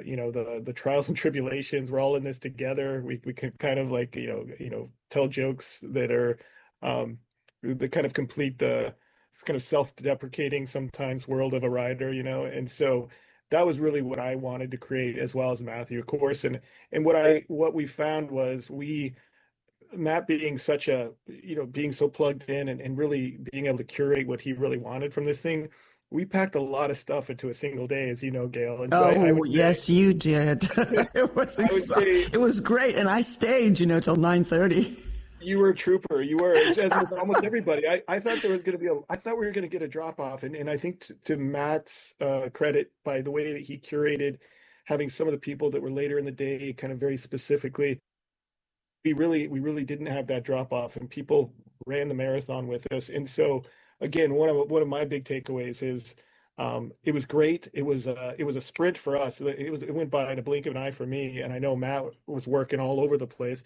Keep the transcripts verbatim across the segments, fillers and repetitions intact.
you know, the the trials and tribulations. We're all in this together. We we can kind of like, you know, you know, tell jokes that are um that kind of complete the kind of self-deprecating sometimes world of a rider, you know. And so that was really what I wanted to create as well as Matthew, of course. And and what I what we found was we Matt being such a, you know, being so plugged in and, and really being able to curate what he really wanted from this thing, we packed a lot of stuff into a single day, as you know, Gail. And so I, I Oh, would say, yes, you did. It was I would say exci- it was great, and I stayed, you know, till nine thirty. you were a trooper. You were, as, as with almost everybody. I, I thought there was going to be a, I thought we were going to get a drop off. And, and I think to, to Matt's uh, credit, by the way that he curated, having some of the people that were later in the day kind of very specifically, we really we really didn't have that drop off, and people ran the marathon with us. And so again, one of one of my big takeaways is um, it was great. It was uh, it was a sprint for us. It was it went by in a blink of an eye for me, and I know Matt was working all over the place.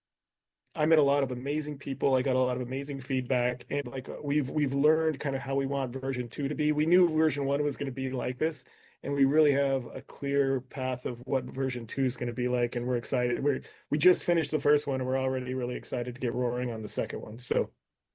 I met a lot of amazing people. I got a lot of amazing feedback, and like we've we've learned kind of how we want version two to be. We knew version one was going to be like this, and we really have a clear path of what version two is going to be like, and we're excited. We're we just finished the first one, and we're already really excited to get roaring on the second one. So,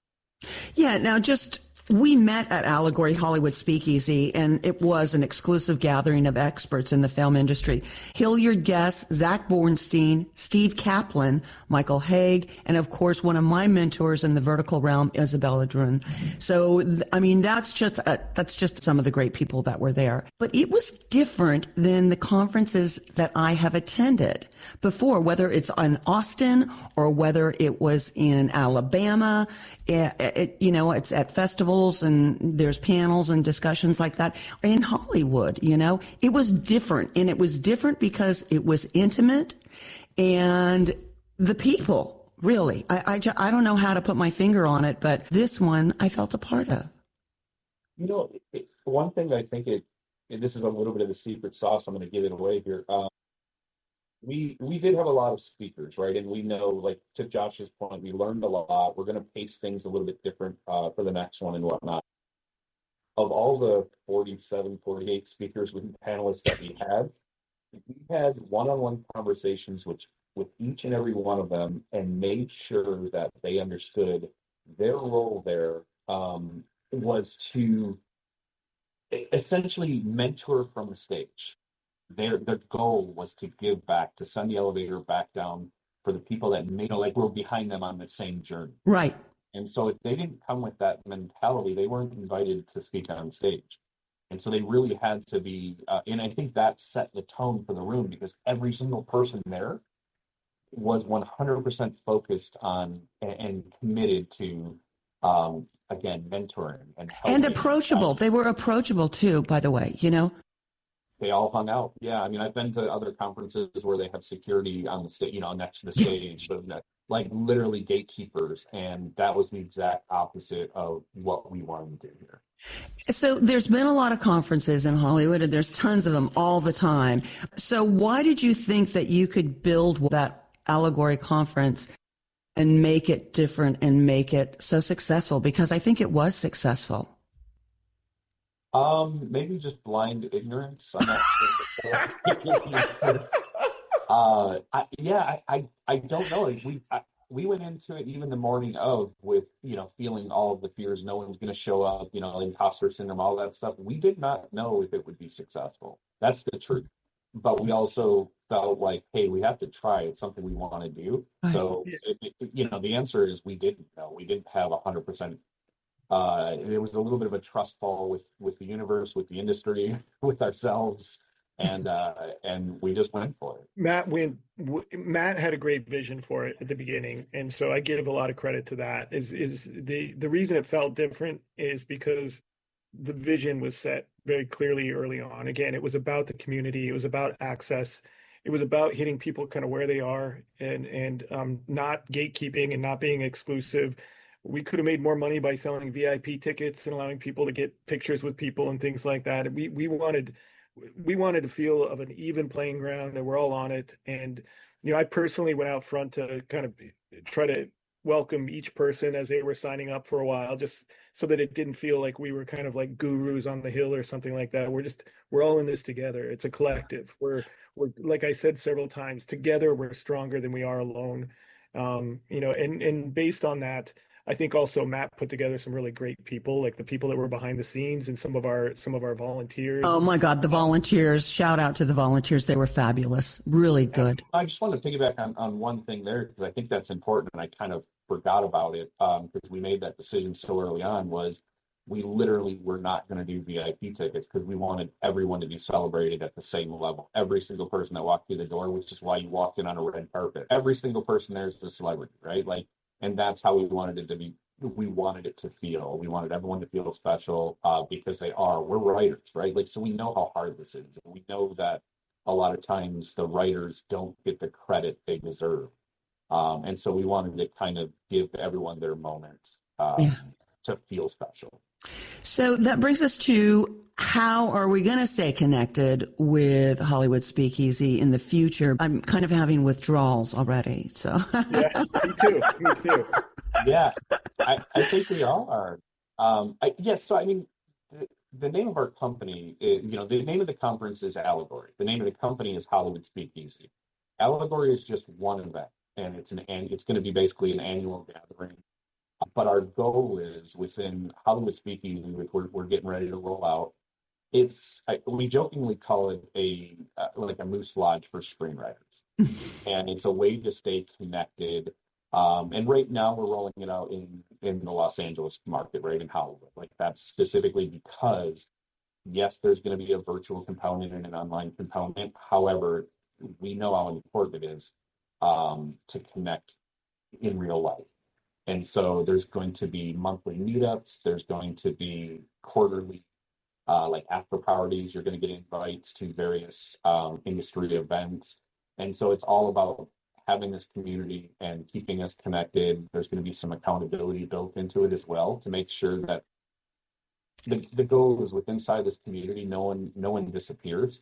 Yeah, now just we met at Allegory Hollywood Speakeasy, and it was an exclusive gathering of experts in the film industry. Hilliard Guess, Zach Bornstein, Steve Kaplan, Michael Haig, and of course, one of my mentors in the vertical realm, Isabella Drun. So, I mean, that's just a, that's just some of the great people that were there. But it was different than the conferences that I have attended before, whether it's in Austin or whether it was in Alabama. It, it, you know, it's at festivals and there's panels and discussions like that. In Hollywood, you know, it was different. And it was different because it was intimate and the people, really. I, I, ju- I don't know how to put my finger on it, but this one I felt a part of. You know, it, one thing I think it, and this is a little bit of the secret sauce, I'm going to give it away here. Um, we we did have a lot of speakers, right? And we know, like to Josh's point, we learned a lot. We're going to pace things a little bit different uh, for the next one and whatnot. Of all the forty-seven, forty-eight speakers with panelists that we had, we had one-on-one conversations with, with each and every one of them and made sure that they understood their role there um, was to essentially mentor from the stage. Their their goal was to give back, to send the elevator back down for the people that made, like were behind them on the same journey. Right. And so if they didn't come with that mentality, they weren't invited to speak on stage. And so they really had to be, uh, and I think that set the tone for the room because every single person there was one hundred percent focused on and, and committed to, um, again, mentoring and helping. And approachable. They were approachable too, by the way, you know? They all hung out. Yeah, I mean, I've been to other conferences where they have security on the stage, you know, next to the stage, but like literally gatekeepers, and that was the exact opposite of what we wanted to do here. So there's been a lot of conferences in Hollywood, and there's tons of them all the time. So why did you think that you could build that Allegory conference and make it different and make it so successful? Because I think it was successful. Um, maybe just blind ignorance. I'm not sure. uh, I, yeah, I, I, I don't know. Like we, I, we went into it even the morning of with, you know, feeling all of the fears. No one's going to show up, you know, imposter syndrome, all that stuff. We did not know if it would be successful. That's the truth. But we also felt like, hey, we have to try. It's something we want to do. So, it, it, you know, the answer is we didn't know. We didn't have a hundred percent. Uh, there was a little bit of a trust fall with with the universe, with the industry, with ourselves, and uh, and we just went for it. Matt went. W- Matt had a great vision for it at the beginning, and so I give a lot of credit to that. Is is the the reason it felt different is because the vision was set very clearly early on. Again, it was about the community. It was about access. It was about hitting people kind of where they are, and and um, not gatekeeping and not being exclusive. We could have made more money by selling V I P tickets and allowing people to get pictures with people and things like that. We we wanted we wanted to feel of an even playing ground, and we're all on it. And you know, I personally went out front to kind of try to welcome each person as they were signing up for a while, just so that it didn't feel like we were kind of like gurus on the hill or something like that. We're just we're all in this together. It's a collective. We're we're, like I said several times, together we're stronger than we are alone. Um, you know, and and based on that, I think also Matt put together some really great people, like the people that were behind the scenes and some of our some of our volunteers. Oh my God, the volunteers. Shout out to the volunteers. They were fabulous. Really good. I just want to piggyback on, on one thing there because I think that's important and I kind of forgot about it um, because we made that decision so early on was we literally were not going to do V I P tickets because we wanted everyone to be celebrated at the same level. Every single person that walked through the door, which is why you walked in on a red carpet. Every single person there is a celebrity, right? Like, and that's how we wanted it to be. We wanted it to feel. We wanted everyone to feel special uh, because they are. We're writers, right? Like, so we know how hard this is. And we know that a lot of times the writers don't get the credit they deserve. Um, and so we wanted to kind of give everyone their moment um, yeah. to feel special. So that brings us to how are we going to stay connected with Hollywood Speakeasy in the future? I'm kind of having withdrawals already. So yeah, me too. Me too. Yeah, I, I think we all are. Um, I, yes, so I mean, the, the name of our company, is, you know, the name of the conference is Allegory. The name of the company is Hollywood Speakeasy. Allegory is just one event, and it's an and it's going to be basically an annual gathering. But our goal is within Hollywood Speakeasy, which we're, we're getting ready to roll out. It's I, we jokingly call it a uh, like a Moose Lodge for screenwriters, and it's a way to stay connected. Um, and right now we're rolling it out in in the Los Angeles market, right in Hollywood. Like that's specifically because yes, there's going to be a virtual component and an online component. However, we know how important it is um, to connect in real life. And so there's going to be monthly meetups. There's going to be quarterly, uh, like after parties. You're going to get invites to various um, industry events. And so it's all about having this community and keeping us connected. There's going to be some accountability built into it as well to make sure that the, the goal is with inside this community, no one, no one disappears.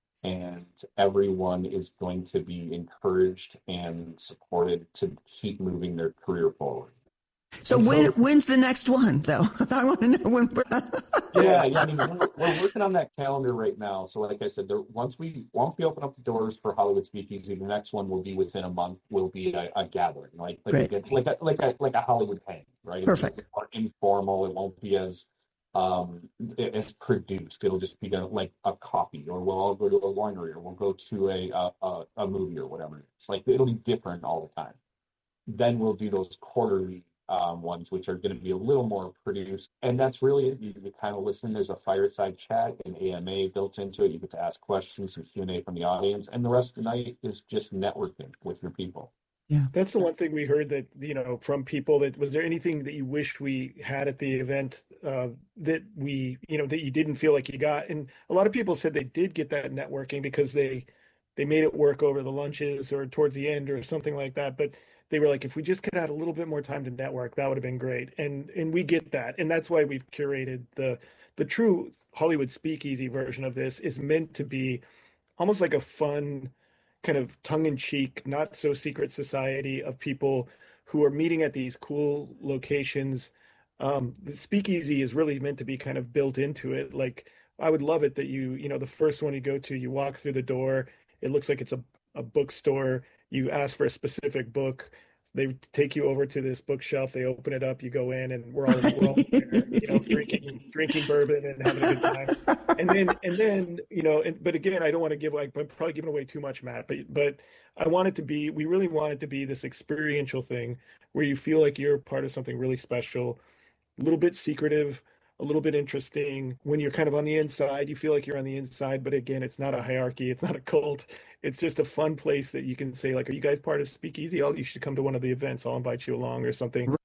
And everyone is going to be encouraged and supported to keep moving their career forward. So and when so, when's the next one, though? I want to know when. yeah, yeah. I mean, we're, we're working on that calendar right now. So, like I said, there, once we once we open up the doors for Hollywood Speakeasy, the next one will be within a month. Will be a, a gathering, like like a, like a, like a like a Hollywood hang, right? Perfect. It'll be more informal. It won't be as um it's produced. It'll just be like a coffee, or we'll all go to a winery, or we'll go to a a, a movie or whatever. It's like it'll be different all the time. Then we'll do those quarterly um ones, which are going to be a little more produced, and that's really it. You, you kind of listen. There's a fireside chat, an A M A built into it. You get to ask questions, some Q and A from the audience, and the rest of the night is just networking with your people. Yeah, that's the one thing we heard that, you know, from people. That was there anything that you wished we had at the event uh, that we, you know, that you didn't feel like you got? And a lot of people said they did get that networking because they they made it work over the lunches or towards the end or something like that. But they were like, if we just could have a little bit more time to network, that would have been great. And and we get that, and that's why we've curated the the true Hollywood Speakeasy version of this is meant to be almost like a fun, kind of tongue-in-cheek, not so secret society of people who are meeting at these cool locations. Um, the Speakeasy is really meant to be kind of built into it. Like, I would love it that you, you know, the first one you go to, you walk through the door, it looks like it's a, a bookstore. You ask for a specific book. They take you over to this bookshelf. They open it up. You go in, and we're all, we're all there, you know, drinking drinking bourbon and having a good time. And then and then you know, and, but again, I don't want to give like, I'm probably giving away too much, Matt. But but I want it to be. We really want it to be this experiential thing where you feel like you're part of something really special, a little bit secretive, a little bit interesting. When you're kind of on the inside, you feel like you're on the inside. But again, it's not a hierarchy. It's not a cult. It's just a fun place that you can say, like, are you guys part of Speakeasy? Oh, you should come to one of the events. I'll invite you along or something.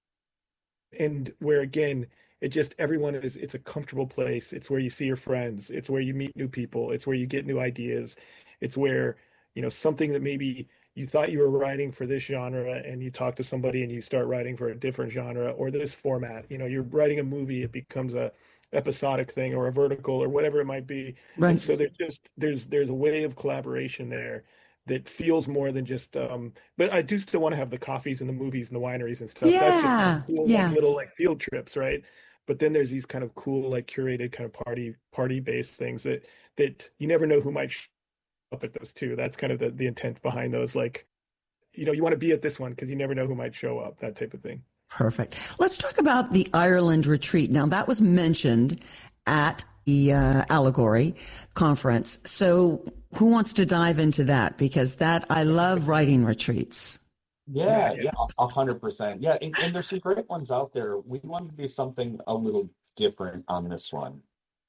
And where, again, it just, everyone is, it's a comfortable place. It's where you see your friends. It's where you meet new people. It's where you get new ideas. It's where, you know, something that maybe you thought you were writing for this genre and you talk to somebody and you start writing for a different genre or this format. You know, you're writing a movie, it becomes a episodic thing or a vertical or whatever it might be. Right. And so there's just there's there's a way of collaboration there that feels more than just um but I do still want to have the coffees and the movies and the wineries and stuff. Yeah. That's just kind of cool, yeah. like, little like field trips, right? But then there's these kind of cool, like curated kind of party party based things that that you never know who might up at those too. That's kind of the, the intent behind those. Like, you know, you want to be at this one because you never know who might show up, that type of thing. Perfect. Let's talk about the Ireland retreat. Now, that was mentioned at the uh, Allegory conference. So who wants to dive into that? Because that, I love writing retreats. Yeah, yeah, a hundred percent. Yeah, and, and there's some great ones out there. We wanted to do something a little different on this one.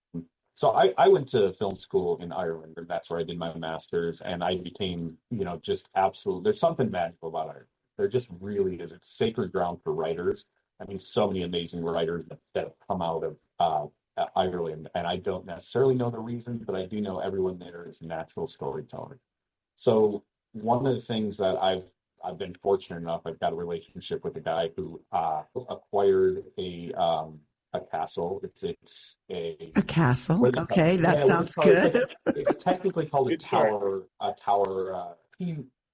So I, I went to film school in Ireland, and that's where I did my master's, and I became, you know, just absolute. There's something magical about Ireland. There just really is. It's sacred ground for writers. I mean, so many amazing writers that, that have come out of uh, Ireland, and I don't necessarily know the reason, but I do know everyone there is a natural storyteller. So one of the things that I've I've been fortunate enough, I've got a relationship with a guy who uh, acquired a um, a castle. It's it's a a castle. Okay, that yeah, sounds good. It's, it's technically called a tower. A tower. Uh, he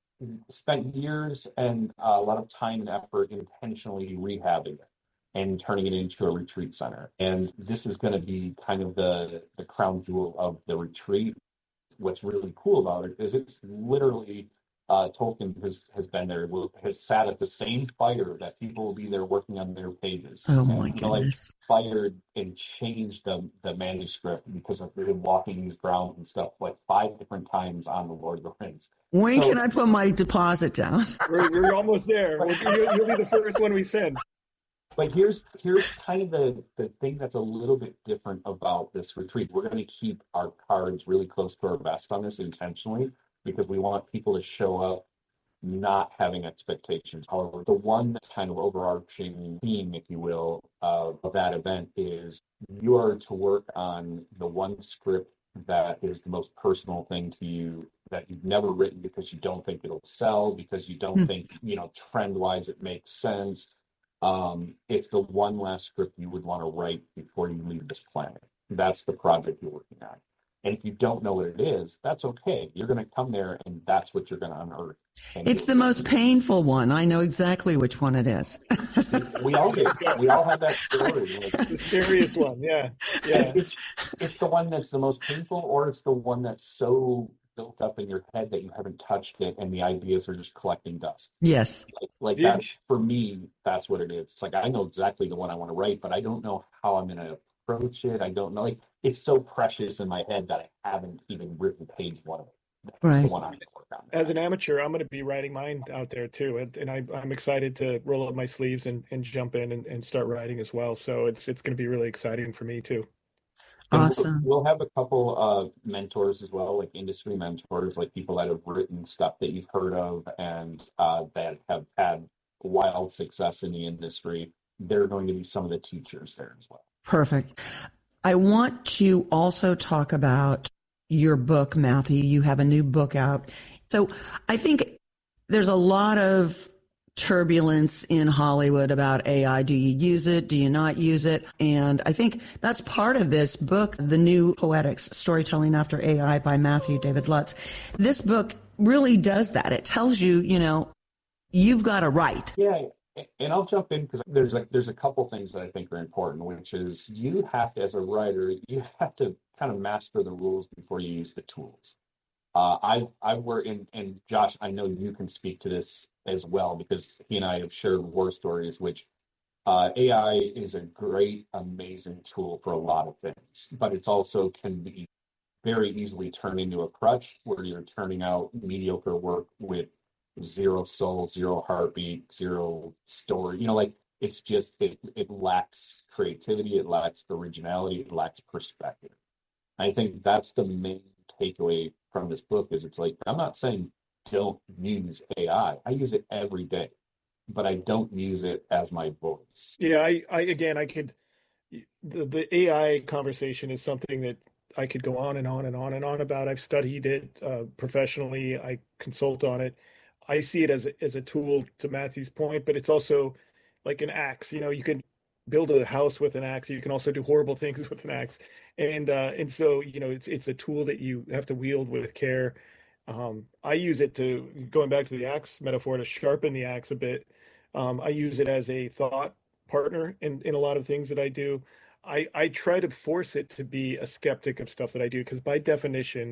spent years and a lot of time and effort intentionally rehabbing it and turning it into a retreat center. And this is going to be kind of the the crown jewel of the retreat. What's really cool about it is it's literally. Uh, Tolkien has, has been there, has sat at the same fire that people will be there working on their pages. Oh my and, you goodness. know, like, fired and changed the, the manuscript because of him walking these grounds and stuff like five different times on the Lord of the Rings. When so, can I put my deposit down? we're, we're almost there. We'll, you'll, you'll be the first one we send. But here's here's kind of the, the thing that's a little bit different about this retreat. We're going to keep our cards really close to our vest on this intentionally, because we want people to show up not having expectations. However, the one kind of overarching theme, if you will, of that event is you are to work on the one script that is the most personal thing to you, that you've never written because you don't think it'll sell, because you don't mm. think, you know, trend-wise it makes sense. Um, it's the one last script you would want to write before you leave this planet. That's the project you're working on. And if you don't know what it is, that's okay. You're going to come there and that's what you're going to unearth. It's the most painful one. I know exactly which one it is. We all do. We all have that story. Like, the scariest one, yeah. yeah. It's, it's, it's the one that's the most painful, or it's the one that's so built up in your head that you haven't touched it and the ideas are just collecting dust. Yes. Like, like yeah. that's, for me, that's what it is. It's like, I know exactly the one I want to write, but I don't know how I'm going to approach it. I don't know. Like, it's so precious in my head that I haven't even written page one of it. That's right. the one I'm going to work on. As an amateur, I'm going to be writing mine out there too, and, and I, I'm excited to roll up my sleeves and, and jump in and, and start writing as well. So it's it's going to be really exciting for me too. Awesome. We'll, we'll have a couple of mentors as well, like industry mentors, like people that have written stuff that you've heard of and uh, that have had wild success in the industry. They're going to be some of the teachers there as well. Perfect. I want to also talk about your book, Matthew. You have a new book out. So I think there's a lot of turbulence in Hollywood about A I. Do you use it? Do you not use it? And I think that's part of this book, The New Poetics, Storytelling After A I by Matthew David Lutz. This book really does that. It tells you, you know, you've got to write. Yeah. And I'll jump in because there's like there's a couple things that I think are important, which is you have to, as a writer, you have to kind of master the rules before you use the tools. Uh, I I work in, and Josh, I know you can speak to this as well because he and I have shared war stories, which uh, A I is a great, amazing tool for a lot of things, but it's also can be very easily turned into a crutch where you're turning out mediocre work with zero soul, zero heartbeat, zero story. You know, like it's just it it lacks creativity, it lacks originality, it lacks perspective. I think that's the main takeaway from this book is it's like, I'm not saying don't use A I. I use it every day, but I don't use it as my voice. Yeah, I, I again, I could, the, the A I conversation is something that I could go on and on and on and on about. I've studied it uh, professionally. I consult on it. I see it as a, as a tool, to Matthew's point, but it's also like an axe. You know, you can build a house with an axe. You can also do horrible things with an axe. And uh, and so, you know, it's it's a tool that you have to wield with care. Um, I use it to, going back to the axe metaphor, to sharpen the axe a bit. Um, I use it as a thought partner in, in a lot of things that I do. I, I try to force it to be a skeptic of stuff that I do, because by definition,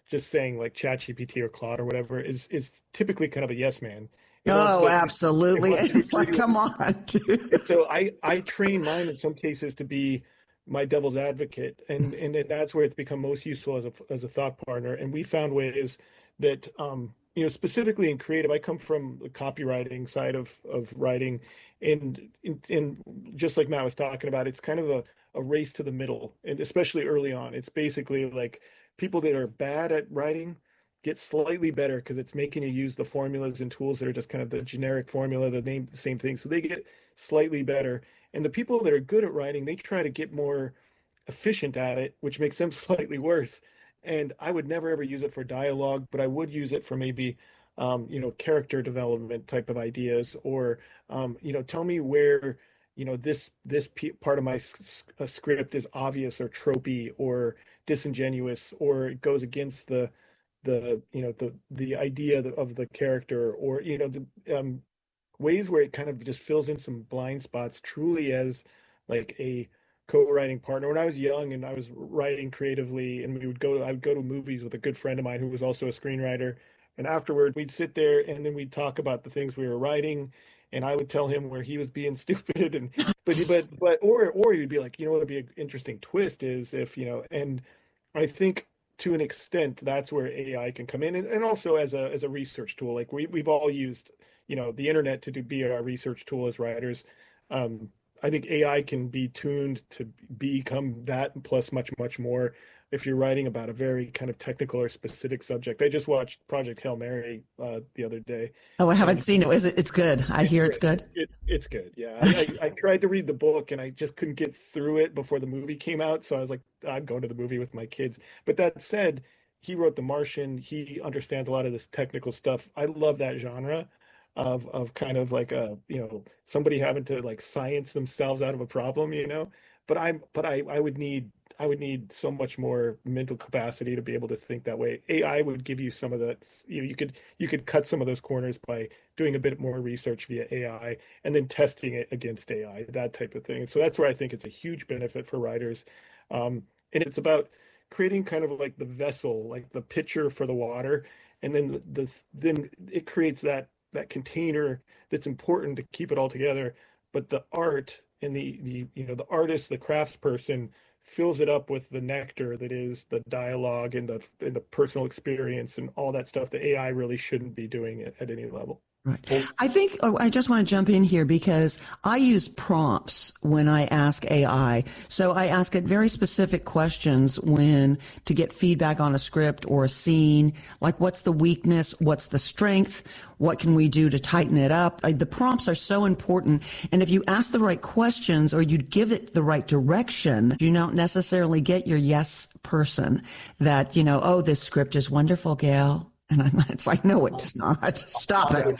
just saying like ChatGPT or Claude or whatever is is typically kind of a yes man. It Oh, to, absolutely. It It's like, come on, dude. And so I, I train mine in some cases to be my devil's advocate. And, and that's where it's become most useful as a, as a thought partner. And we found ways that, um, you know, specifically in creative, I come from the copywriting side of, of writing. And, and just like Matt was talking about, it's kind of a, a race to the middle. And especially early on, it's basically like people that are bad at writing get slightly better because it's making you use the formulas and tools that are just kind of the generic formula, the name, the same thing. So they get slightly better. And the people that are good at writing, they try to get more efficient at it, which makes them slightly worse. And I would never ever use it for dialogue, but I would use it for maybe, um, you know, character development type of ideas, or, um, you know, tell me where, you know, this this p- part of my s- s- script is obvious or tropey or disingenuous, or it goes against the the you know the the idea of the character, or you know the um, ways where it kind of just fills in some blind spots truly as like a co-writing partner. When I was young and I was writing creatively, and we would go I would go to movies with a good friend of mine who was also a screenwriter, and afterward we'd sit there and then we'd talk about the things we were writing, and I would tell him where he was being stupid, and but but but or or you'd be like, you know what would be an interesting twist is if, you know, and I think to an extent that's where A I can come in, and, and also as a as a research tool. Like we we've all used, you know, the internet to do be our research tool as writers. Um, I think A I can be tuned to become that plus much much more if you're writing about a very kind of technical or specific subject. I just watched Project Hail Mary uh, the other day. Oh, I haven't and seen it. Is it? It's good. I it's hear it's good. It, it's good. Yeah. I, I, I tried to read the book and I just couldn't get through it before the movie came out. So I was like, I'm going to the movie with my kids. But that said, he wrote The Martian. He understands a lot of this technical stuff. I love that genre of of kind of like a, you know, somebody having to like science themselves out of a problem, you know. But I'm but I I would need I would need so much more mental capacity to be able to think that way. A I would give you some of that. You know, you could you could cut some of those corners by doing a bit more research via A I and then testing it against A I, that type of thing. And so that's where I think it's a huge benefit for writers. Um, and it's about creating kind of like the vessel, like the pitcher for the water, and then the, the then it creates that that container that's important to keep it all together. But the art and the the you know the artist, the craftsperson fills it up with the nectar that is the dialogue and the and the personal experience and all that stuff that A I really shouldn't be doing at, at any level. Right. I think oh, I just want to jump in here because I use prompts when I ask A I. So I ask it very specific questions when to get feedback on a script or a scene, like what's the weakness, what's the strength, what can we do to tighten it up? The prompts are so important. And if you ask the right questions or you give it the right direction, you don't necessarily get your yes person that, you know, oh, this script is wonderful, Gail. And I'm, it's like, no, it's not. Stop it.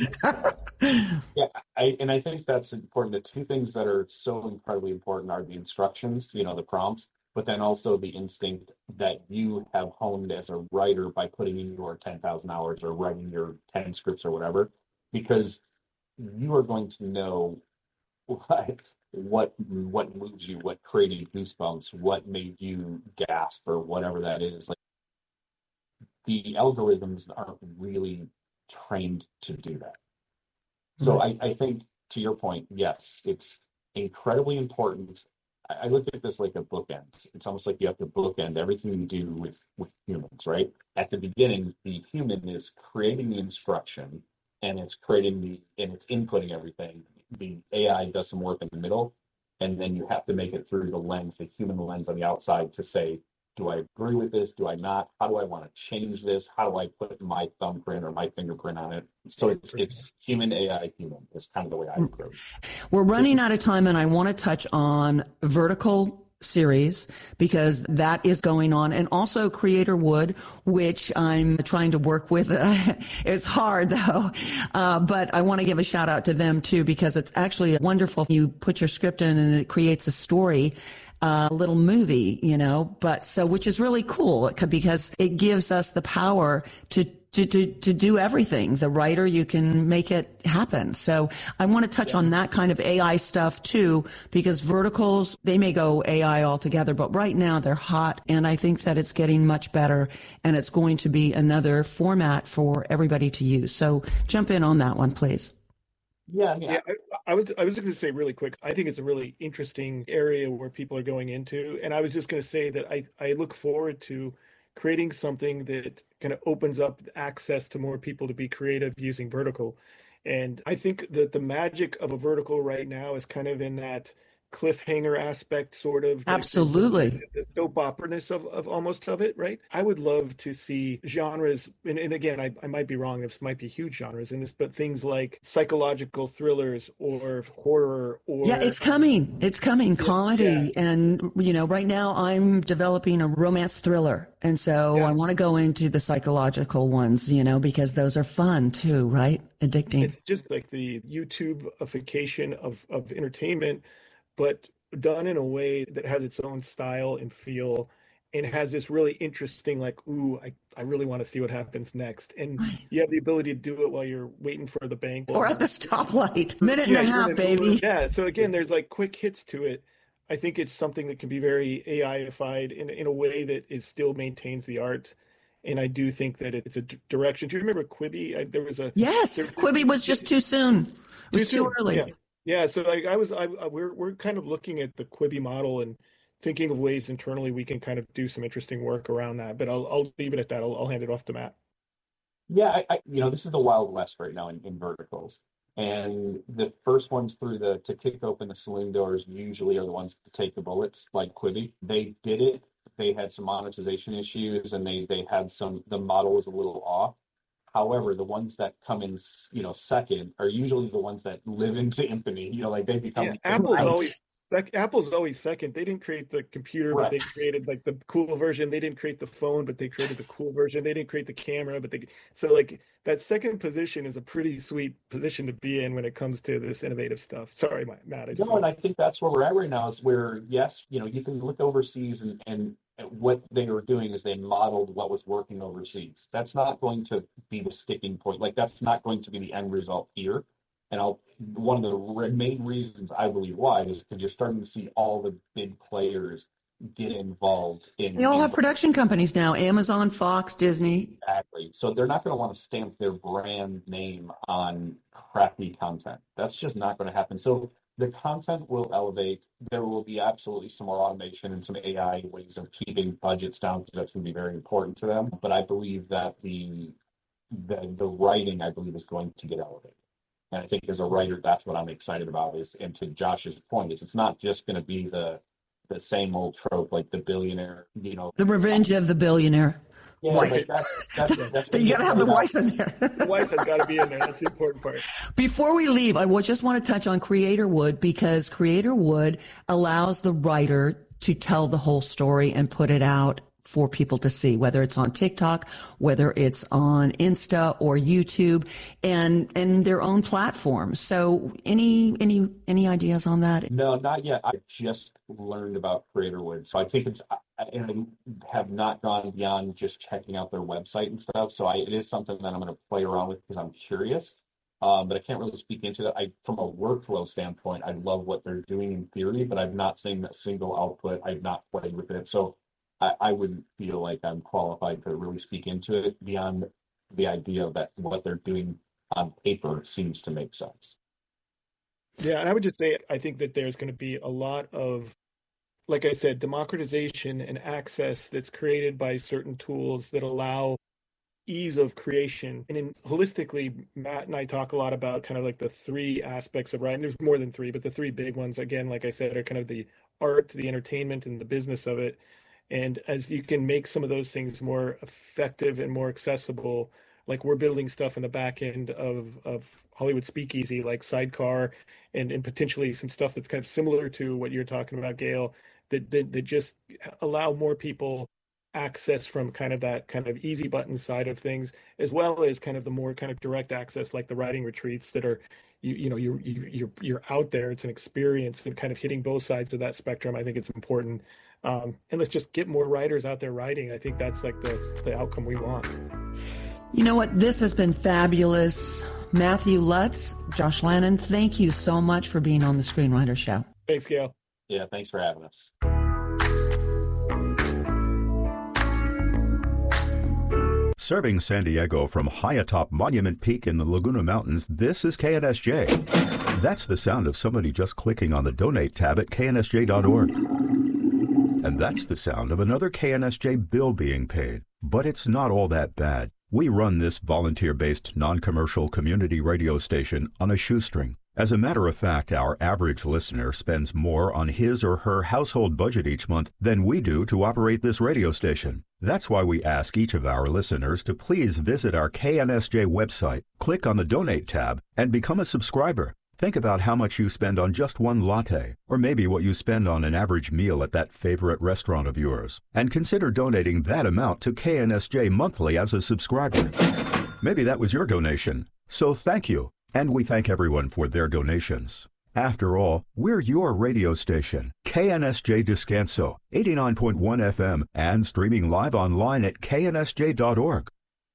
Yeah, I, and I think that's important. The two things that are so incredibly important are the instructions, you know, the prompts, but then also the instinct that you have honed as a writer by putting in your ten thousand hours or writing your ten scripts or whatever, because you are going to know what what what moves you, what created goosebumps, what made you gasp, or whatever that is. Like, the algorithms aren't really trained to do that. So I, I think, to your point, yes, it's incredibly important. I, I look at this like a bookend. It's almost like you have to bookend everything you do with, with humans, right? At the beginning, the human is creating the instruction and it's creating the, and it's inputting everything. The A I does some work in the middle, and then you have to make it through the lens, the human lens on the outside to say, do I agree with this? Do I not? How do I want to change this? How do I put my thumbprint or my fingerprint on it? So it's it's human, A I, human. It's kind of the way I approach it. We're running out of time, and I want to touch on vertical series because that is going on, and also Creator Wood, which I'm trying to work with. It's hard though, uh, but I want to give a shout out to them too because it's actually wonderful. You put your script in and it creates a story. A uh, little movie, you know, but so, which is really cool because it gives us the power to, to, to, to do everything. The writer, you can make it happen. So I want to touch yeah. on that kind of A I stuff too, because verticals, they may go A I altogether, but right now they're hot. And I think that it's getting much better, and it's going to be another format for everybody to use. So jump in on that one, please. Yeah, yeah. yeah I, I was I was just going to say really quick. I think it's a really interesting area where people are going into, and I was just going to say that I I look forward to creating something that kind of opens up access to more people to be creative using vertical. And I think that the magic of a vertical right now is kind of in that cliffhanger aspect, sort of. Absolutely. The, the soap opera-ness of, of almost of it, right? I would love to see genres, and, and again, I, I might be wrong, this might be huge genres in this, but things like psychological thrillers or horror or... Yeah, it's coming. It's coming. Yeah, Comedy. yeah. And, you know, right now I'm developing a romance thriller. And so yeah. I want to go into the psychological ones, you know, because those are fun too, right? Addicting. It's just like the YouTubeification of, of entertainment, but done in a way that has its own style and feel, and has this really interesting, like, ooh, I, I really want to see what happens next. And you have the ability to do it while you're waiting for the bank. Or at the stoplight. Minute yeah, and a half, baby. Yeah. So again, there's like quick hits to it. I think it's something that can be very A I-ified in, in a way that is still maintains the art. And I do think that it's a d- direction. Do you remember Quibi? I, there was a yes. There, Quibi was just too soon. It was too, too early. Yeah. Yeah, so like I was, I, I we're we're kind of looking at the Quibi model and thinking of ways internally we can kind of do some interesting work around that. But I'll I'll leave it at that. I'll I'll hand it off to Matt. Yeah, I, I you know this is the Wild West right now in, in verticals, and the first ones through the to kick open the saloon doors usually are the ones to take the bullets, like Quibi. They did it. They had some monetization issues, and they they had some. The model was a little off. However, the ones that come in, you know, second are usually the ones that live into infamy. You know, like they become. Yeah, Apple's always like, Apple's always second. They didn't create the computer, right. but they created like the cool version. They didn't create the phone, but they created the cool version. They didn't create the camera, but they. So like that second position is a pretty sweet position to be in when it comes to this innovative stuff. Sorry, Matt. I just no, and I think that's where we're at right now. Is where yes, you know, you can look overseas and and. What they were doing is they modeled what was working overseas. That's not going to be the sticking point. Like that's not going to be the end result here. And I'll, one of the re- main reasons I believe why is because you're starting to see all the big players get involved in. They all in, have production companies now: Amazon, Fox, Disney. Exactly. So they're not going to want to stamp their brand name on crappy content. That's just not going to happen. So the content will elevate. There will be absolutely some more automation and some A I ways of keeping budgets down because that's going to be very important to them. But I believe that the the the writing, I believe, is going to get elevated. And I think as a writer, that's what I'm excited about. Is and to Josh's point, is it's not just going to be the the same old trope like the billionaire, you know, the revenge of the billionaire. Yeah, wife. That's, that's, that's you got to have the wife in there. The wife has got to be in there. That's the important part. Before we leave, I just want to touch on Creator Wood, because Creator Wood allows the writer to tell the whole story and put it out for people to see, whether it's on TikTok, whether it's on Insta or YouTube, and and their own platforms. So any any any ideas on that? No, not yet. I just learned about Creator Wood, so I think it's and I have not gone beyond just checking out their website and stuff. So I, it is something that I'm going to play around with because I'm curious. Um, but I can't really speak into that. I, from a workflow standpoint, I love what they're doing in theory, but I've not seen a single output. I've not played with it, so I, I wouldn't feel like I'm qualified to really speak into it beyond the idea that what they're doing on paper seems to make sense. Yeah, and I would just say I think that there's going to be a lot of, like I said, democratization and access that's created by certain tools that allow ease of creation. And in holistically, Matt and I talk a lot about kind of like the three aspects of writing. There's more than three, but the three big ones, again, like I said, are kind of the art, the entertainment, and the business of it. And as you can make some of those things more effective and more accessible, like we're building stuff in the back end of, of Hollywood Speakeasy, like Sidecar, and, and potentially some stuff that's kind of similar to what you're talking about, Gail, that, that, that just allow more people access from kind of that kind of easy button side of things, as well as kind of the more kind of direct access, like the writing retreats that are, you you know, you're, you're, you're out there. It's an experience, and kind of hitting both sides of that spectrum. I think it's important. Um, and let's just get more writers out there writing. I think that's like the, the outcome we want. You know what? This has been fabulous. Matthew Lutz, Josh Lannon, thank you so much for being on the Screenwriter Show. Thanks, Gail. Yeah, thanks for having us. Serving San Diego from high atop Monument Peak in the Laguna Mountains, this is K N S J. That's the sound of somebody just clicking on the Donate tab at K N S J dot org. And that's the sound of another K N S J bill being paid. But it's not all that bad. We run this volunteer-based, non-commercial community radio station on a shoestring. As a matter of fact, our average listener spends more on his or her household budget each month than we do to operate this radio station. That's why we ask each of our listeners to please visit our K N S J website, click on the Donate tab, and become a subscriber. Think about how much you spend on just one latte, or maybe what you spend on an average meal at that favorite restaurant of yours, and consider donating that amount to K N S J monthly as a subscriber. Maybe that was your donation. So thank you, and we thank everyone for their donations. After all, we're your radio station, K N S J Descanso, eighty-nine point one F M, and streaming live online at K N S J dot org.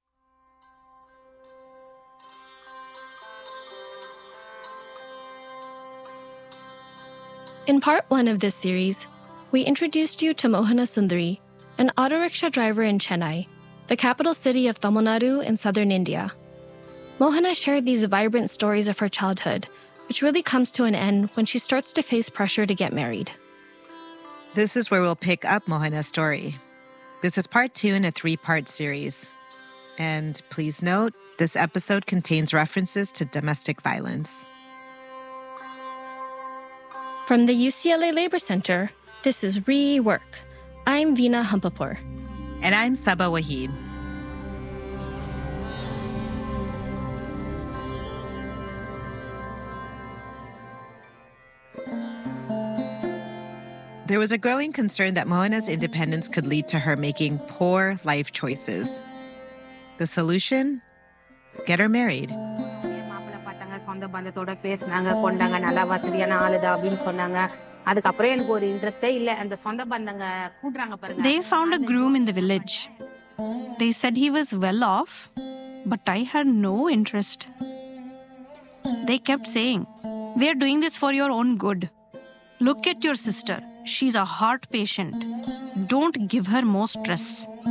In part one of this series, we introduced you to Mohana Sundari, an auto rickshaw driver in Chennai, the capital city of Tamil Nadu in southern India. Mohana shared these vibrant stories of her childhood, which really comes to an end when she starts to face pressure to get married. This is where we'll pick up Mohana's story. This is part two in a three-part series. And please note, this episode contains references to domestic violence. From the U C L A Labor Center, this is Rework. I'm Veena Hampapur. And I'm Saba Waheed. There was a growing concern that Mohana's independence could lead to her making poor life choices. The solution? Get her married. சொந்த பந்தத்தோட பேசினாங்க கொண்டாங்க நல்லா வசதியான ஆளுதா அப்படின்னு சொன்னாங்க அதுக்கப்புறம் எனக்கு ஒரு இன்ட்ரெஸ்டே இல்ல அந்த சொந்த பந்தங்க கூட்றாங்க பாருங்க. They found a groom in the village. They said he was well off, but I had no interest. They kept saying, "We are doing this for your own good. Look at your sister. She's a heart patient. Don't give her more stress."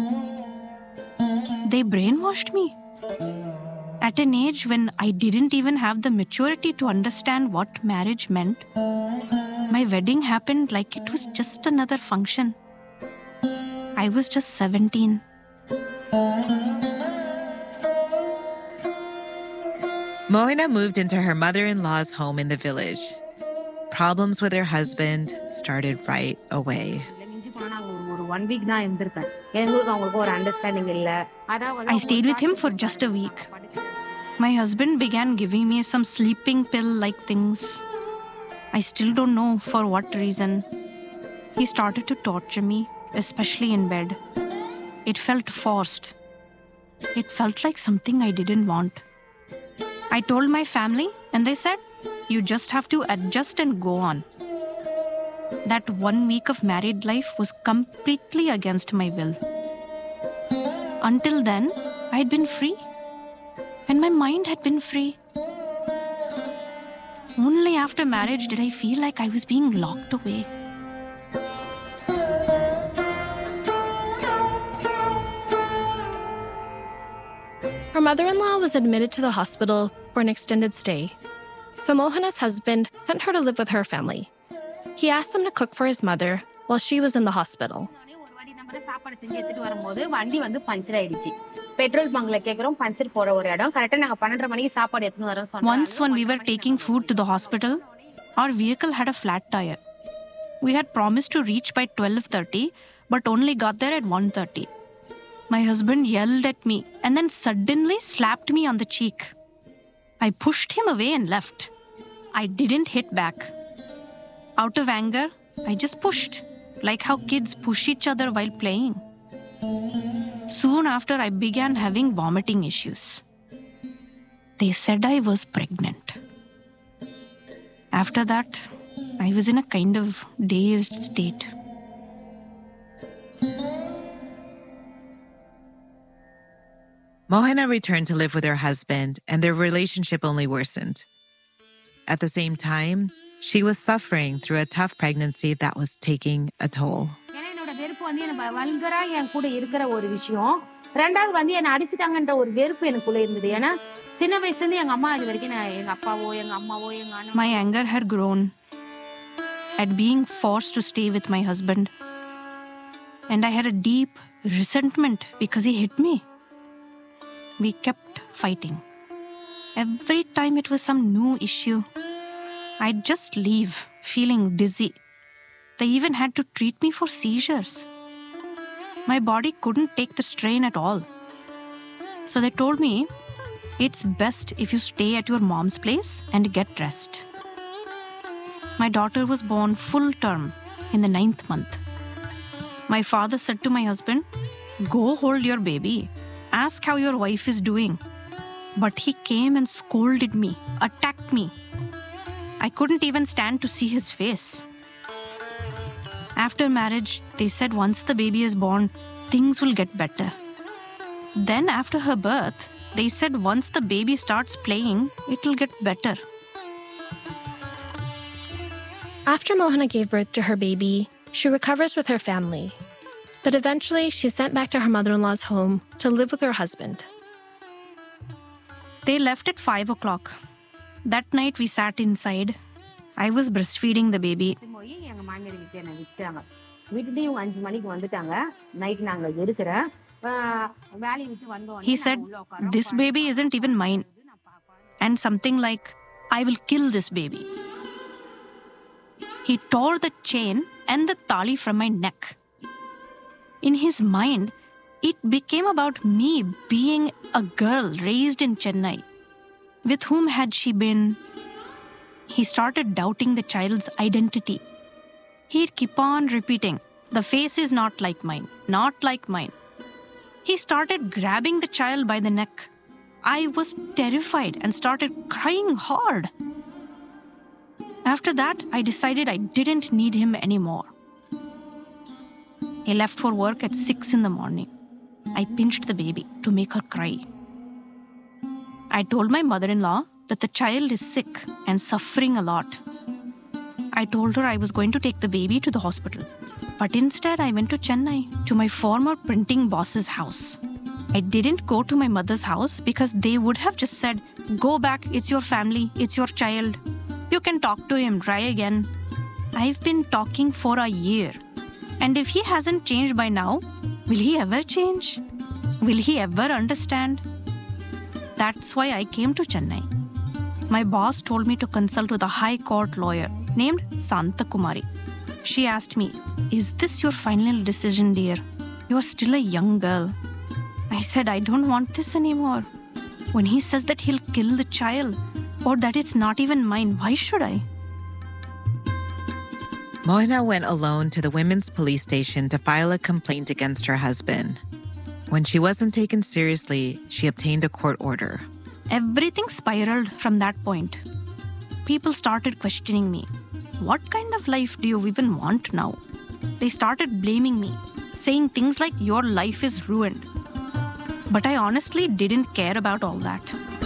They brainwashed me. At an age when I didn't even have the maturity to understand what marriage meant, my wedding happened like it was just another function. I was just seventeen. Mohana moved into her mother-in-law's home in the village. Problems with her husband started right away. I stayed with him for just a week. My husband began giving me some sleeping pill-like things. I still don't know for what reason. He started to torture me, especially in bed. It felt forced. It felt like something I didn't want. I told my family, and they said, "You just have to adjust and go on." That one week of married life was completely against my will. Until then, I'd been free. And my mind had been free. Only after marriage did I feel like I was being locked away. Her mother-in-law was admitted to the hospital for an extended stay, so Mohana's husband sent her to live with her family. He asked them to cook for his mother while she was in the hospital. சாப்பாடு செஞ்சு எடுத்துட்டு வரும்போது வண்டி வந்து puncture ஆயிடுச்சு. Petrol பங்க்ல கேக்குறோம் puncture போற ஒரு இடம் கரெக்ட்டா நாங்க பன்னிரண்டரை மணிக்கு சாப்பாடு எடுத்துட்டு வரோம் சொன்னாங்க. Once when we were taking food to the hospital, our vehicle had a flat tire. We had promised to reach by twelve thirty, but only got there at one thirty. My husband yelled at me and then suddenly slapped me on the cheek. I pushed him away and left. I didn't hit back. Out of anger, I just pushed, like how kids push each other while playing. Soon after, I began having vomiting issues. They said I was pregnant. After that, I was in a kind of dazed state. Mohana returned to live with her husband, and their relationship only worsened. At the same time, she was suffering through a tough pregnancy that was taking a toll. என்னோட வெறுப்பு வந்து என்ன வல்கரா என் கூட இருக்கிற ஒரு விஷயம். ரெண்டாவது வந்து என்ன அடிச்சிட்டாங்கன்ற ஒரு வெறுப்பு எனக்குள்ள இருந்தது. ஏன்னா சின்ன வயசுல இருந்து எங்க அம்மா இது வரைக்கும் எங்க அப்பாவோ எங்க அம்மாவோ எங்க அண்ணா. My anger had grown at being forced to stay with my husband. And I had a deep resentment because he hit me. We kept fighting. Every time it was some new issue, I'd just leave, feeling dizzy. They even had to treat me for seizures. My body couldn't take the strain at all. So they told me, it's best if you stay at your mom's place and get rest. My daughter was born full term in the ninth month. My father said to my husband, go hold your baby. Ask how your wife is doing. But he came and scolded me, attacked me. I couldn't even stand to see his face. After marriage, they said once the baby is born, things will get better. Then after her birth, they said once the baby starts playing, it will get better. After Mohana gave birth to her baby, she recovers with her family. But eventually, she's sent back to her mother-in-law's home to live with her husband. They left at five o'clock. That night, we sat inside. I was breastfeeding the baby. எங்க மாமியார் கிட்ட என்ன விட்டாங்க. விட்டுட்டு இவங்க அஞ்சு மணிக்கு வந்துட்டாங்க. நைட் நாங்க இருக்கிறேன். வேலையை விட்டு வந்தோம். He said, this baby isn't even mine. And something like, I will kill this baby. He tore the chain and the tali from my neck. In his mind, it became about me being a girl raised in Chennai. With whom had she been? He started doubting the child's identity. He'd keep on repeating, the face is not like mine, not like mine. He started grabbing the child by the neck. I was terrified and started crying hard. After that, I decided I didn't need him anymore. He left for work at six in the morning. I pinched the baby to make her cry. I told my mother-in-law that the child is sick and suffering a lot. I told her I was going to take the baby to the hospital. But instead, I went to Chennai, to my former printing boss's house. I didn't go to my mother's house because they would have just said, go back, it's your family, it's your child. You can talk to him, try again. I've been talking for a year. And if he hasn't changed by now, will he ever change? Will he ever understand? That's why I came to Chennai. My boss told me to consult with a high court lawyer named Santa Kumari. She asked me, is this your final decision, dear? You're still a young girl. I said, I don't want this anymore. When he says that he'll kill the child, or that it's not even mine, why should I? Mohana went alone to the women's police station to file a complaint against her husband. When she wasn't taken seriously, she obtained a court order. Everything spiraled from that point. People started questioning me. What kind of life do you even want now? They started blaming me, saying things like, your life is ruined. But I honestly didn't care about all that.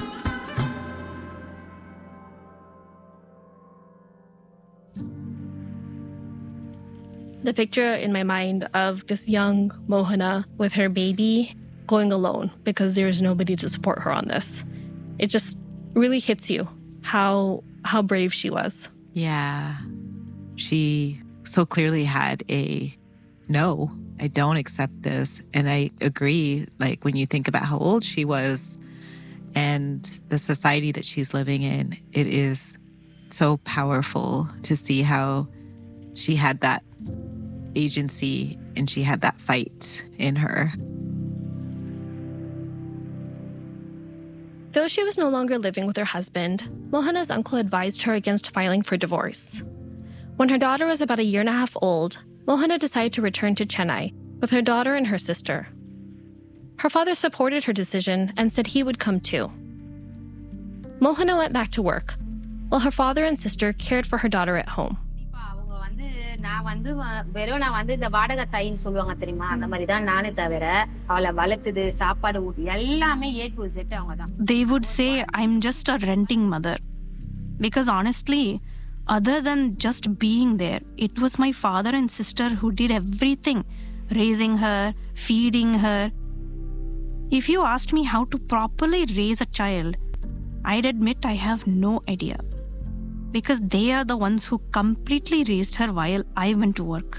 The picture in my mind of this young Mohana with her baby going alone because there's nobody to support her on this. It just really hits you how how brave she was. Yeah. She so clearly had a no, I don't accept this. And I agree, like when you think about how old she was and the society that she's living in, it is so powerful to see how she had that agency and she had that fight in her. Though she was no longer living with her husband, Mohana's uncle advised her against filing for divorce. When her daughter was about a year and a half old, Mohana decided to return to Chennai with her daughter and her sister. Her father supported her decision and said he would come too. Mohana went back to work, while her father and sister cared for her daughter at home. நான் வந்து வ- வெறும் நான் வந்து இந்த வாடகை தாயின்னு சொல்லுவாங்க தெரியுமா, அந்த மாதிரி தான் நானே தவிர அவளை வளர்த்தது, சாப்பாடு ஊட்டி எல்லாமே ஏ டு Z அவங்க தான். They would say I'm just a renting mother. Because honestly, other than just being there, it was my father and sister who did everything. Raising her, feeding her. If you asked me how to properly raise a child, I'd admit I have no idea. Because they are the ones who completely raised her while I went to work.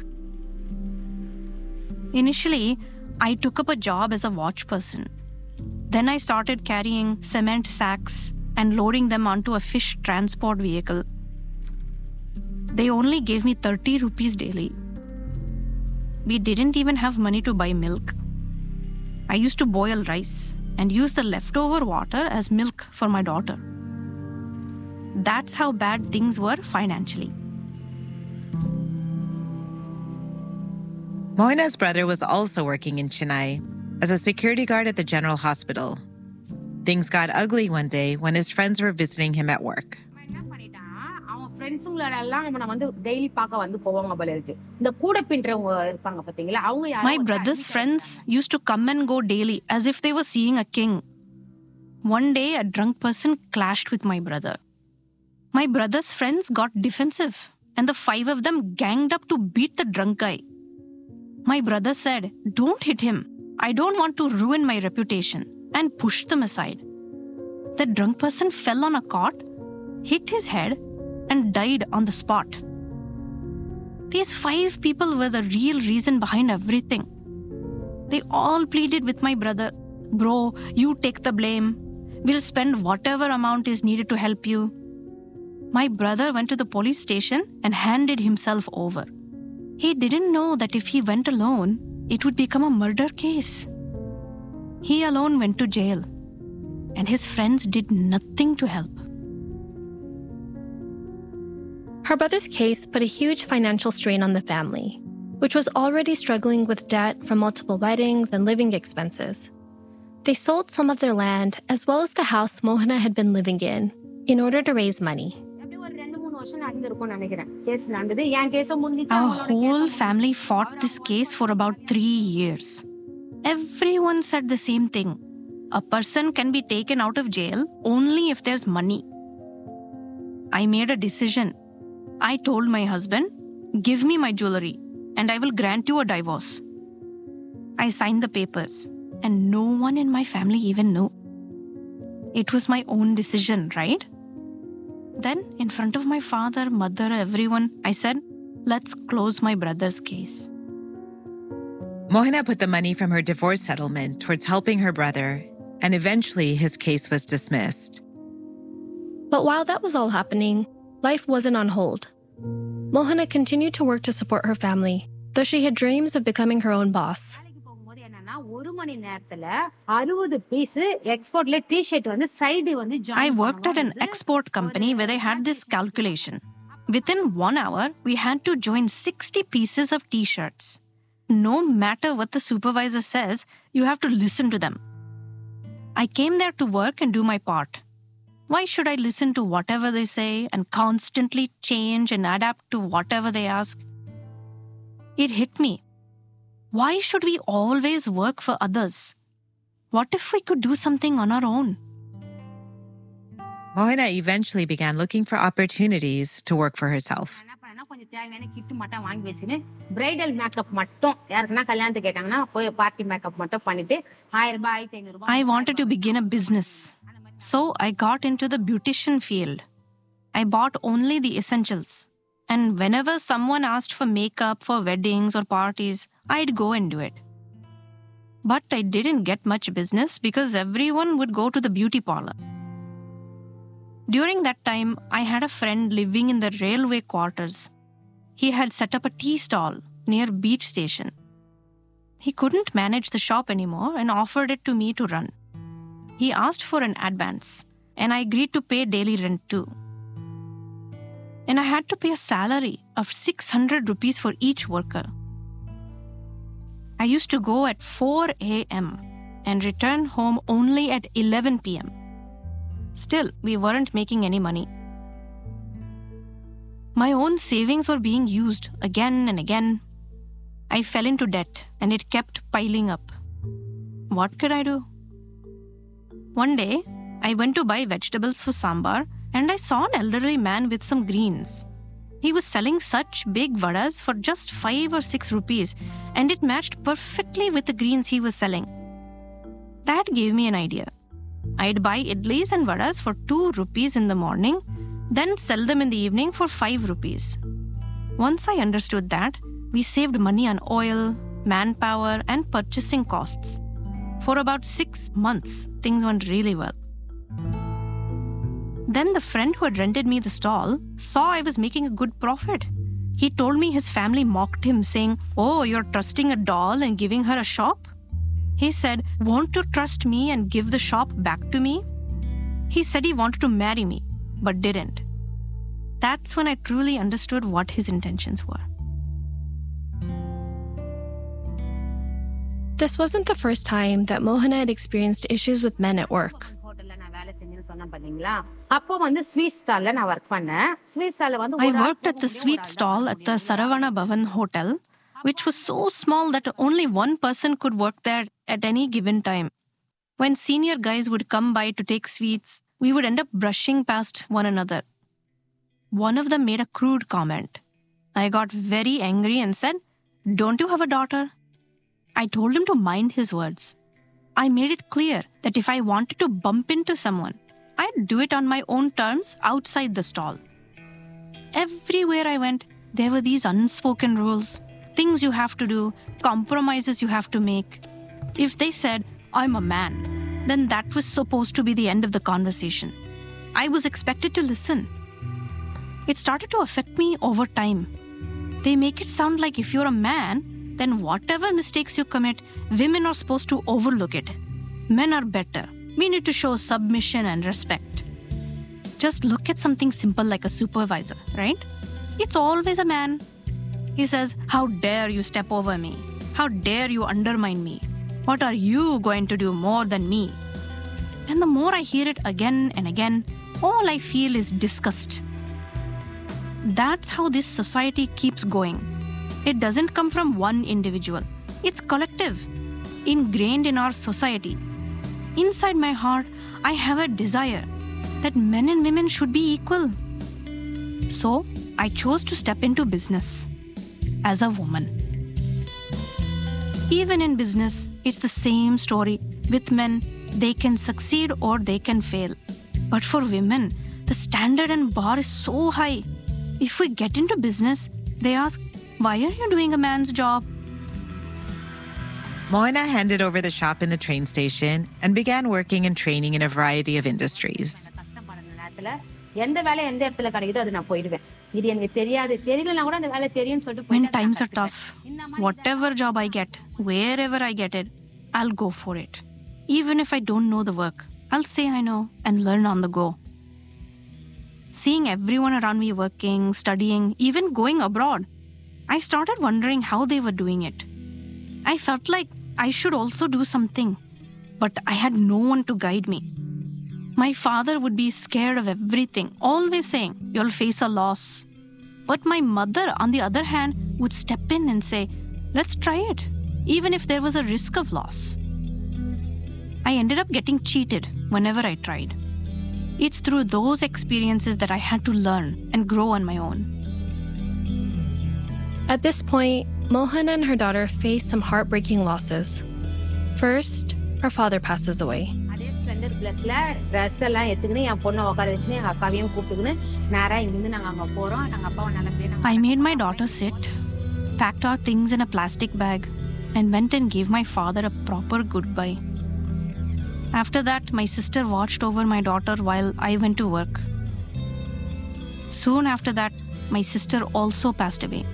Initially, I took up a job as a watch person. Then I started carrying cement sacks and loading them onto a fish transport vehicle. They only gave me thirty rupees daily. We didn't even have money to buy milk. I used to boil rice and use the leftover water as milk for my daughter. That's how bad things were financially. Mohena's brother was also working in Chennai as a security guard at the General Hospital. Things got ugly one day when his friends were visiting him at work. அவன் என்ன பண்ணிட்டான், அவன் ஃப்ரெண்ட்ஸுங்களோட எல்லாம் அவனை வந்து daily பார்க்க வந்து போவாங்க போல இருக்கு. இந்த கூட பின்றவங்க இருப்பாங்க பாத்தீங்களா, அவங்க யாரோ My வந்து brother's admit friends ஆயிட்டாங்க. used to come and go daily as if they were seeing a king. One day, a drunk person clashed with my brother. My brother's friends got defensive, and the five of them ganged up to beat the drunk guy. My brother said, "Don't hit him. I don't want to ruin my reputation," and pushed them aside. The drunk person fell on a cot, hit his head, and died on the spot. These five people were the real reason behind everything. They all pleaded with my brother, "Bro, you take the blame. We'll spend whatever amount is needed to help you." My brother went to the police station and handed himself over. He didn't know that if he went alone, it would become a murder case. He alone went to jail, and his friends did nothing to help. Her brother's case put a huge financial strain on the family, which was already struggling with debt from multiple weddings and living expenses. They sold some of their land as well as the house Mohana had been living in in order to raise money. எப்படி ஒரு ரெண்டு மூணு வருஷம் நடந்திருக்கும்னு நினைக்கிறேன். Case நடந்தது, என் கேஸும் முடிஞ்சிச்சு, Our அவனோட whole கேஸும் family fought this case for about three years. Everyone said the same thing. A person can be taken out of jail only if there's money. I made a decision. I told my husband, "Give me my jewelry and I will grant you a divorce." I signed the papers and no one in my family even knew. It was my own decision, right? Then, in front of my father, mother, everyone, I said, "Let's close my brother's case." Mohana put the money from her divorce settlement towards helping her brother, and eventually his case was dismissed. But while that was all happening, life wasn't on hold. Mohana continued to work to support her family, though she had dreams of becoming her own boss. வேலைக்கு போகும்போது என்னன்னா, ஒரு மணி நேரத்துல அறுபது piece எக்ஸ்போர்ட்ல T-shirt வந்து side வந்து join I worked at an பண்ணுவாங்க. export company where they had this calculation. Within one hour, we had to join sixty pieces of t-shirts. No matter what the supervisor says, you have to listen to them. I came there to work and do my part. Why should I listen to whatever they say and constantly change and adapt to whatever they ask? It hit me. Why should we always work for others? What if we could do something on our own? Mohana eventually began looking for opportunities to work for herself. நான் என்ன பண்ணேன்னா, கொஞ்சம் தேவையான கிட்டு மட்டும் வாங்கி வச்சுன்னு bridal makeup மட்டும் யாருக்குன்னா கல்யாணத்துக்கு கேட்டாங்கன்னா போய் பார்ட்டி மேக்கப் மட்டும் பண்ணிட்டு ஆயிரம் ரூபாய் ஆயிரத்தி ஐநூறு ரூபாய் I wanted to begin a business. So I got into the beautician field. I bought only the essentials. And whenever someone asked for makeup for weddings or parties, I'd go and do it. But I didn't get much business because everyone would go to the beauty parlor. During that time, I had a friend living in the railway quarters. He had set up a tea stall near Beach Station. He couldn't manage the shop anymore and offered it to me to run. He asked for an advance, and I agreed to pay daily rent too. And I had to pay a salary of six hundred rupees for each worker. I used to go at four a.m. and return home only at eleven p.m. Still, we weren't making any money. My own savings were being used again and again. I fell into debt and it kept piling up. What could I do? One day, I went to buy vegetables for sambar and I saw an elderly man with some greens. He was selling such big vadas for just five or six rupees and it matched perfectly with the greens he was selling. That gave me an idea. I'd buy idlis and vadas for two rupees in the morning, then sell them in the evening for five rupees. Once I understood that, we saved money on oil, manpower, and purchasing costs. For about six months, things went really well. Then the friend who had rented me the stall saw I was making a good profit. He told me his family mocked him, saying, "Oh, you're trusting a doll and giving her a shop?" He said, "Won't you trust me and give the shop back to me?" He said he wanted to marry me, but didn't. That's when I truly understood what his intentions were. This wasn't the first time that Mohana had experienced issues with men at work. I worked at the sweet stall at the Saravana Bhavan Hotel, which was so small that only one person could work there at any given time. When senior guys would come by to take sweets, we would end up brushing past one another. One of them made a crude comment. I got very angry and said, "Don't you have a daughter?" I told him to mind his words. I made it clear that if I wanted to bump into someone, I'd do it on my own terms outside the stall. Everywhere I went, there were these unspoken rules, things you have to do, compromises you have to make. If they said, "I'm a man," then that was supposed to be the end of the conversation. I was expected to listen. It started to affect me over time. They make it sound like if you're a man, then whatever mistakes you commit, women are supposed to overlook it. Men are better. We need to show submission and respect. Just look at something simple like a supervisor, right? It's always a man. He says, "How dare you step over me? How dare you undermine me? What are you going to do more than me?" And the more I hear it again and again, all I feel is disgust. That's how this society keeps going. It doesn't come from one individual. It's collective, ingrained in our society. Inside my heart, I have a desire that men and women should be equal. So, I chose to step into business as a woman. Even in business, it's the same story. With men, they can succeed or they can fail. But for women, the standard and bar is so high. If we get into business, they ask, "Why are you doing a man's job?" Mohana handed over the shop in the train station and began working and training in a variety of industries. When times are tough, whatever job I get, wherever I get it, I'll go for it. Even if I don't know the work, I'll say I know and learn on the go. Seeing everyone around me working, studying, even going abroad, I started wondering how they were doing it. I felt like I should also do something, but I had no one to guide me. My father would be scared of everything, always saying, "You'll face a loss." But my mother, on the other hand, would step in and say, "Let's try it," even if there was a risk of loss. I ended up getting cheated whenever I tried. It's through those experiences that I had to learn and grow on my own. At this point, Mohana and her daughter face some heartbreaking losses. First, her father passes away. I made my daughter sit, packed our things in a plastic bag, and went and gave my father a proper goodbye. After that, my sister watched over my daughter while I went to work. Soon after that, my sister also passed away.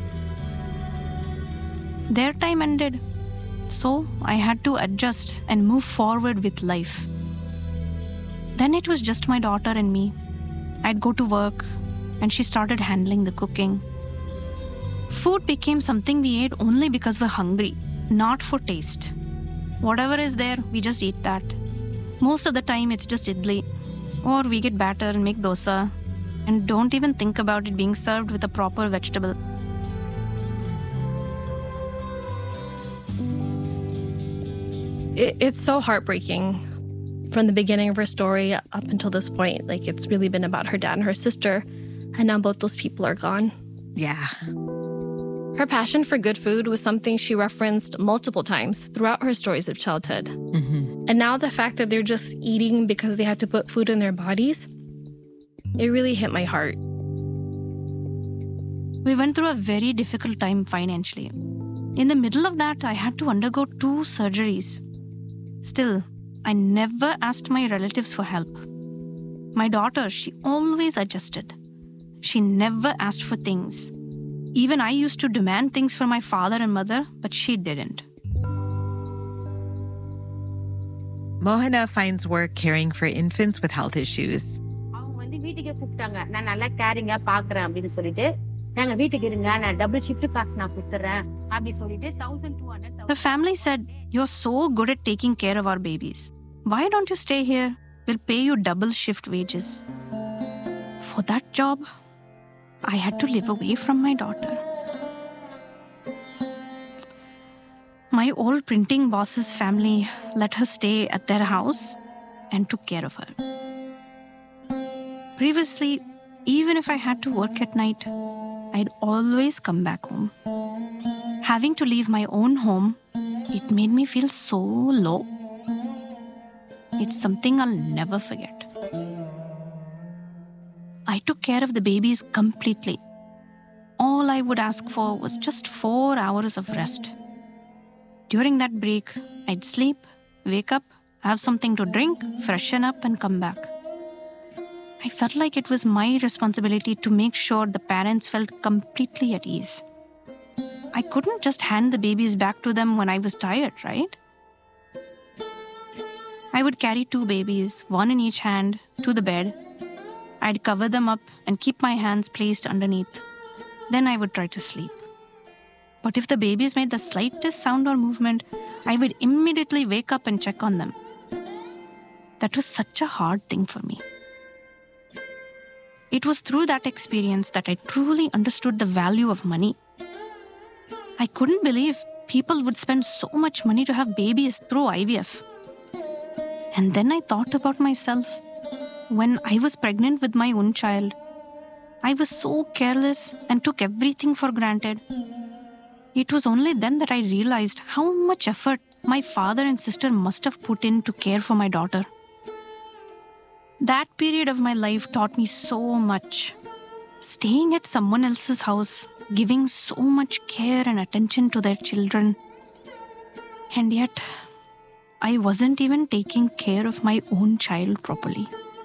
Their time ended, so I had to adjust and move forward with life. Then it was just my daughter and me. I'd go to work, and she started handling the cooking. Food became something we ate only because we're hungry, not for taste. Whatever is there, we just eat that. Most of the time, it's just idli, or we get batter and make dosa. and don't even think about it being served with a proper vegetable. It, it's so heartbreaking. From the beginning of her story up until this point, like it's really been about her dad and her sister, and now both those people are gone. Yeah. Her passion for good food was something she referenced multiple times throughout her stories of childhood. Mm-hmm. And now the fact that they're just eating because they had to put food in their bodies, it really hit my heart. We went through a very difficult time financially. In the middle of that, I had to undergo two surgeries. Still, I never asked my relatives for help. My daughter, she always adjusted. She never asked for things. Even I used to demand things from my father and mother, but she didn't. Mohana finds work caring for infants with health issues. அவங்க வந்து வீட்டுக்கே கூப்பிட்டாங்க. நான் நல்லா கேரிங்கா பாக்குறேன் அப்படின்னு சொல்லிட்டு நாங்க வீட்டுக்கு இருங்க நான் டபுள் ஷிஃப்ட் காசு நான் கொடுத்துறேன் அப்படி சொல்லிட்டு twelve hundred. The family said, "You're so good at taking care of our babies. Why don't you stay here? We'll pay you double shift wages." For that job, I had to live away from my daughter. My old printing boss's family let her stay at their house and took care of her. Previously, even if I had to work at night, I'd always come back home. Having to leave my own home, it made me feel so low. It's something I'll never forget. I took care of the babies completely. All I would ask for was just four hours of rest. During that break, I'd sleep, wake up, have something to drink, freshen up, and come back. I felt like it was my responsibility to make sure the parents felt completely at ease. I couldn't just hand the babies back to them when I was tired, right? I would carry two babies, one in each hand, to the bed. I'd cover them up and keep my hands placed underneath. Then I would try to sleep. But if the babies made the slightest sound or movement, I would immediately wake up and check on them. That was such a hard thing for me. It was through that experience that I truly understood the value of money. I couldn't believe people would spend so much money to have babies through I V F. And then I thought about myself. When I was pregnant with my own child, I was so careless and took everything for granted. It was only then that I realized how much effort my father and sister must have put in to care for my daughter. That period of my life taught me so much. Staying at someone else's house, giving so much care and attention to their children. And yet, I wasn't even taking care of my own child properly.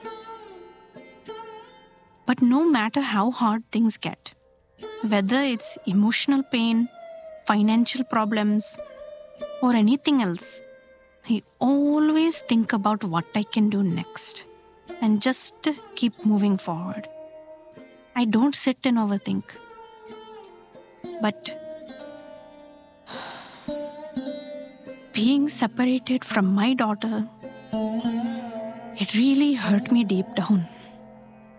But no matter how hard things get, whether it's emotional pain, financial problems, or anything else, I always think about what I can do next and just keep moving forward. I don't sit and overthink. But being separated from my daughter, it really hurt me deep down.